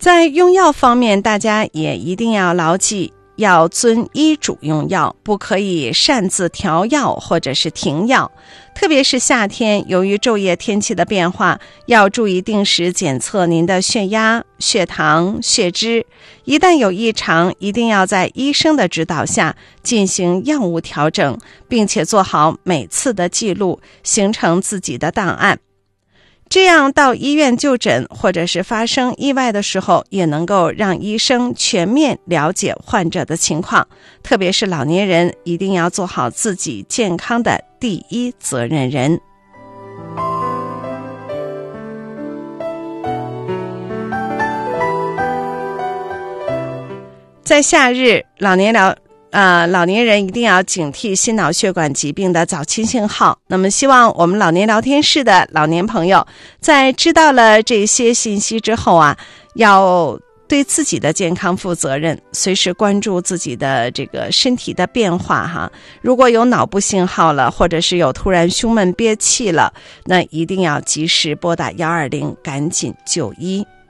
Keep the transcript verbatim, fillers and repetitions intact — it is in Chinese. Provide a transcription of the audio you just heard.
在用药方面，大家也一定要牢记，要遵医嘱用药，不可以擅自调药或者是停药。特别是夏天，由于昼夜天气的变化，要注意定时检测您的血压、血糖、血脂。一旦有异常，一定要在医生的指导下进行药物调整，并且做好每次的记录，形成自己的档案。这样到医院就诊或者是发生意外的时候，也能够让医生全面了解患者的情况。特别是老年人，一定要做好自己健康的第一责任人。在夏日，老年疗呃，老年人一定要警惕心脑血管疾病的早期信号。那么希望我们老年聊天室的老年朋友在知道了这些信息之后啊，要对自己的健康负责任，随时关注自己的这个身体的变化哈。如果有脑部信号了，或者是有突然胸闷憋气了，那一定要及时拨打一二零，赶紧就医。